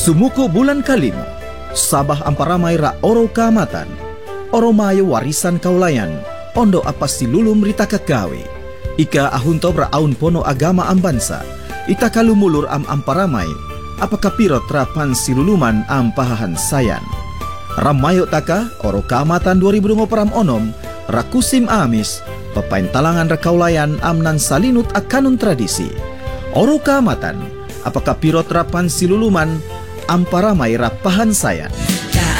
Sumuko bulan kalimo, sabah amparamay ra oro kaamatan, oro mayo warisan kaulayan, ondo apas silulum rita kagawe. Ika ahuntob ra aun pono agama ambansa, ita kalumulur amparamay, apakah pirot rapan siluluman pahahan sayan. Ramayo taka oro kaamatan 2020 onom, rakusim amis, pepaintalangan rakaulayan amnan salinut akanun tradisi. Oro kaamatan, apakah pirot rapan siluluman amparamay rapahan sayan.